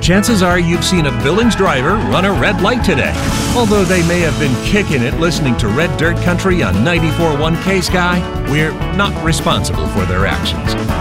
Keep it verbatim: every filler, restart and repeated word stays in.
chances are you've seen a Billings driver run a red light today. Although they may have been kicking it listening to Red Dirt Country on ninety-four point one K Sky, we're not responsible for their actions.